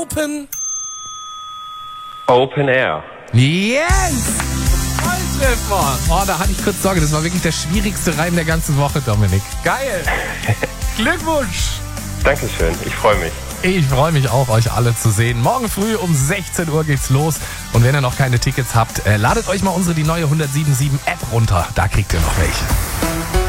Open Air. Yes! Volltreffer! Oh, da hatte ich kurz Sorge. Das war wirklich der schwierigste Reim der ganzen Woche, Dominik. Geil! Glückwunsch! Dankeschön, ich freue mich. Ich freue mich auch, euch alle zu sehen. Morgen früh um 16 Uhr geht's los. Und wenn ihr noch keine Tickets habt, ladet euch mal die neue 107.7 App runter. Da kriegt ihr noch welche.